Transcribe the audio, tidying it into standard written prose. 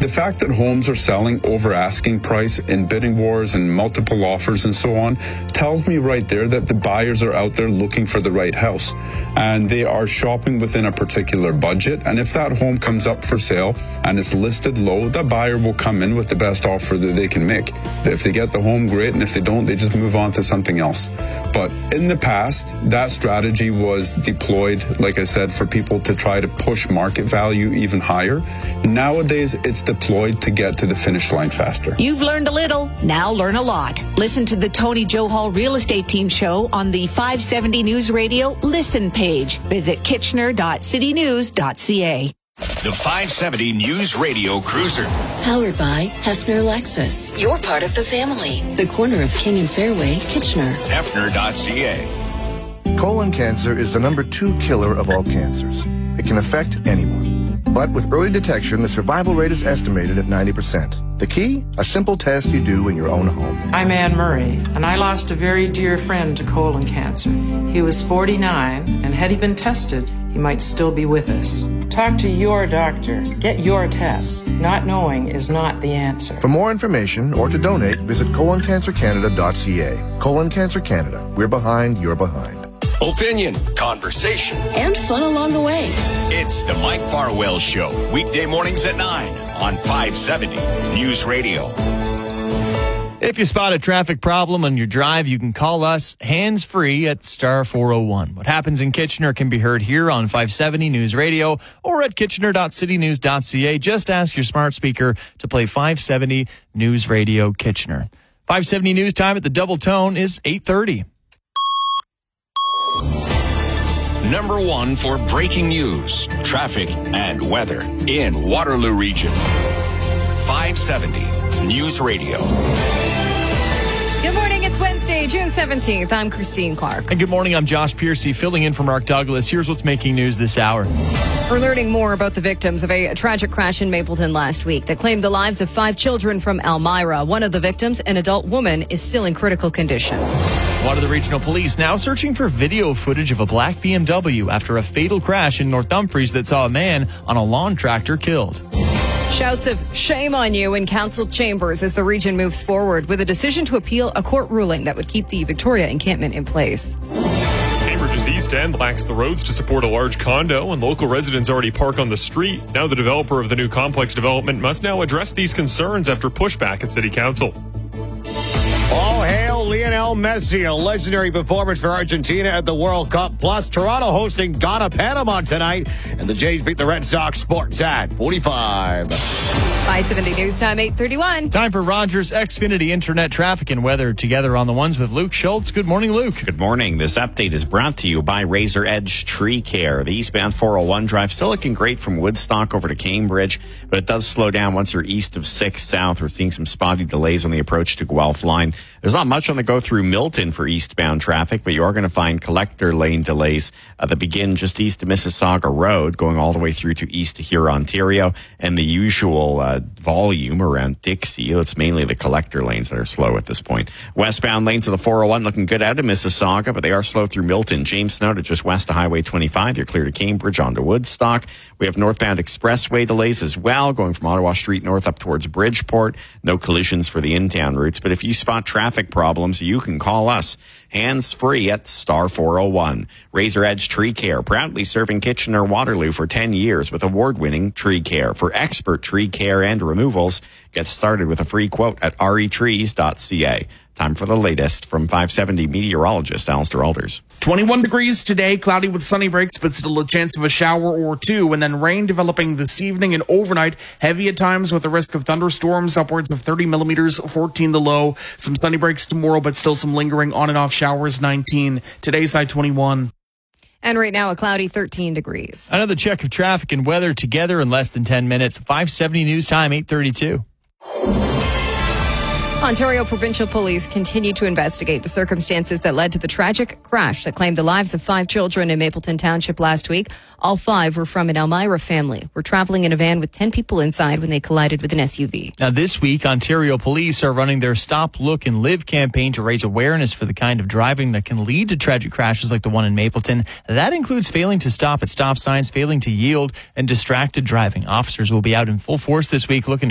The fact that homes are selling over asking price in bidding wars and multiple offers and so on tells me right there that the buyers are out there looking for the right house, and they are shopping within a particular budget. And if that home comes up for sale and it's listed low, the buyer will come in with the best offer that they can make. If they get the home, great, and if they don't, they just move on to something else. But in the past, that strategy was deployed, like I said, for people to try to push market value even higher. Nowadays, it's deployed to get to the finish line faster. You've learned a little, now learn a lot. Listen to the Tony Joe Hall Real Estate Team show on the 570 News Radio Listen page. Visit kitchener.citynews.ca. The 570 News Radio Cruiser. Powered by Hefner Lexus. You're part of the family. The corner of King and Fairway, Kitchener. Hefner.ca. Colon cancer is the number 2 killer of all cancers. It can affect anyone. But with early detection, the survival rate is estimated at 90%. The key? A simple test you do in your own home. I'm Anne Murray, and I lost a very dear friend to colon cancer. He was 49, and had he been tested, he might still be with us. Talk to your doctor. Get your test. Not knowing is not the answer. For more information or to donate, visit coloncancercanada.ca. Colon Cancer Canada. We're behind, you're behind. Opinion, conversation, and fun along the way. It's the Mike Farwell Show, weekday mornings at 9 on 570 News Radio. If you spot a traffic problem on your drive, you can call us hands-free at star 401. What happens in Kitchener can be heard here on 570 News Radio or at kitchener.citynews.ca. Just ask your smart speaker to play 570 News Radio Kitchener. 570 News time at the Double Tone is 8:30. Number 1 for breaking news, traffic, and weather in Waterloo Region. 570 News Radio. Good morning. It's Wednesday, June 17th. I'm Christine Clark. And good morning. I'm Josh Piercy, filling in for Mark Douglas. Here's what's making news this hour. We're learning more about the victims of a tragic crash in Mapleton last week that claimed the lives of 5 children from Elmira. One of the victims, an adult woman, is still in critical condition. Waterloo Regional Police now searching for video footage of a black BMW after a fatal crash in North Dumfries that saw a man on a lawn tractor killed. Shouts of shame on you in council chambers as the region moves forward with a decision to appeal a court ruling that would keep the Victoria encampment in place. Cambridge's East End lacks the roads to support a large condo, and local residents already park on the street. Now the developer of the new complex development must now address these concerns after pushback at City Council. All hail Lionel Messi, a legendary performance for Argentina at the World Cup. Plus, Toronto hosting Ghana, Panama tonight. And the Jays beat the Red Sox. Sports at 45. 570 News Time, 8:31. Time for Rogers Xfinity Internet Traffic and Weather. Together on the ones with Luke Schultz. Good morning, Luke. Good morning. This update is brought to you by Razor Edge Tree Care. The eastbound 401 drive still looking great from Woodstock over to Cambridge, but it does slow down once you're east of 6 South. We're seeing some spotty delays on the approach to Guelph Line. There's not much on the go through Milton for eastbound traffic, but you are going to find collector lane delays that begin just east of Mississauga Road, going all the way through to east to here, Ontario, and the usual volume around Dixie. It's mainly the collector lanes that are slow at this point. Westbound lanes of the 401 looking good out of Mississauga, but they are slow through Milton. James Snow to just west of Highway 25. You're clear to Cambridge onto Woodstock. We have northbound expressway delays as well, going from Ottawa Street north up towards Bridgeport. No collisions for the in-town routes, but if you spot traffic problems, you can call us hands-free at star 401. Razor Edge Tree Care, proudly serving Kitchener-Waterloo for 10 years with award-winning tree care. For expert tree care and removals, get started with a free quote at retrees.ca. Time for the latest from 570 meteorologist Alistair Alders. 21 degrees today, cloudy with sunny breaks, but still a chance of a shower or two, and then rain developing this evening and overnight. Heavy at times with the risk of thunderstorms, upwards of 30 millimeters, 14 the low. Some sunny breaks tomorrow, but still some lingering on and off showers, 19. Today's high 21. And right now, a cloudy 13 degrees. Another check of traffic and weather together in less than 10 minutes. 570 News Time, 8:32. Ontario Provincial Police continue to investigate the circumstances that led to the tragic crash that claimed the lives of 5 children in Mapleton Township last week. All 5 were from an Elmira family. Were traveling in a van with 10 people inside when they collided with an SUV. Now this week, Ontario Police are running their Stop, Look and Live campaign to raise awareness for the kind of driving that can lead to tragic crashes like the one in Mapleton. That includes failing to stop at stop signs, failing to yield, and distracted driving. Officers will be out in full force this week looking